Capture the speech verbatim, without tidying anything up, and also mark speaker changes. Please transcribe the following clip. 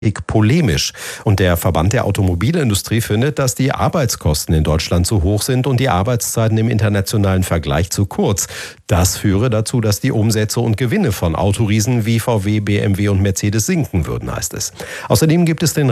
Speaker 1: polemisch. Und der Verband der Automobilindustrie findet, dass die Arbeitskosten in Deutschland zu hoch sind und die Arbeitszeiten im internationalen Vergleich zu kurz. Das führe dazu, dass die Umsätze und Gewinne von Autoriesen wie V W, B M W und Mercedes sinken würden, heißt es. Außerdem gibt es den